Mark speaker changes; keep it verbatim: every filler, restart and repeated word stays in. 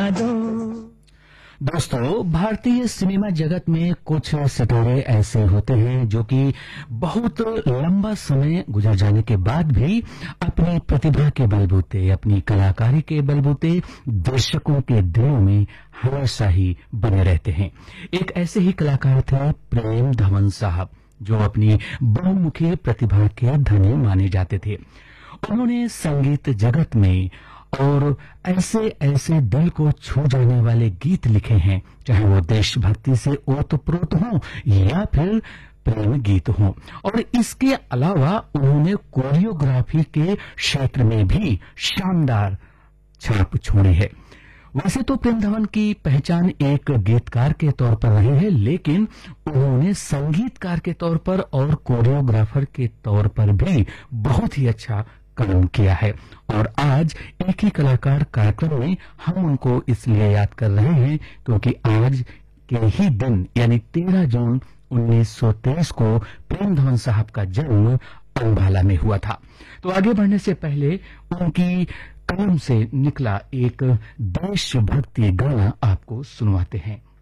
Speaker 1: बना दो। दोस्तों, भारतीय सिनेमा जगत में कुछ सितारे ऐसे होते हैं जो कि बहुत लंबा समय गुजर जाने के बाद भी अपनी प्रतिभा के बलबूते, अपनी कलाकारी के बलबूते दर्शकों के दिलों में हमेशा ही बने रहते हैं। एक ऐसे ही कलाकार थे प्रेम धवन साहब, जो अपनी बहुमुखी प्रतिभा के धनी माने जाते थे। उन्होंने संगीत जगत में और ऐसे ऐसे दिल को छू जाने वाले गीत लिखे हैं, चाहे वो देशभक्ति से ओतप्रोत हों या फिर प्रेम गीत हों। और इसके अलावा उन्होंने कोरियोग्राफी के क्षेत्र में भी शानदार छाप छोड़ी है। वैसे तो प्रेम धवन की पहचान एक गीतकार के तौर पर रही है, लेकिन उन्होंने संगीतकार के तौर पर और कोरियोग्राफर के तौर पर भी बहुत ही अच्छा काम किया है। और आज एक ही कलाकार कार्यक्रम में हम उनको इसलिए याद कर रहे हैं क्योंकि आज के ही दिन यानी तेरह जून उन्नीस सौ तेईस को प्रेम धवन साहब का जन्म अंबाला में हुआ था। तो आगे बढ़ने से पहले उनकी कलम से निकला एक देशभक्ति गाना आपको सुनवाते हैं।